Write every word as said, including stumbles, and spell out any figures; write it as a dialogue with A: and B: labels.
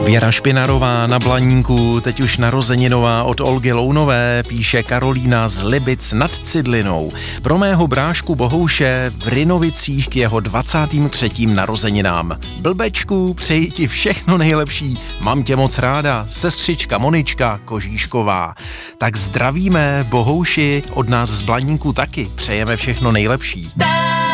A: Věra Špinarová na Blaníku, teď už narozeninová od Olgy Lounové, píše Karolína z Libic nad Cidlinou. Pro mého brášku Bohouše v Rynovicích k jeho dvacátým třetím narozeninám. Blbečku, přeji ti všechno nejlepší, mám tě moc ráda, sestřička Monička Kožíšková. Tak zdravíme Bohouši, od nás z Blaníku taky, přejeme všechno nejlepší.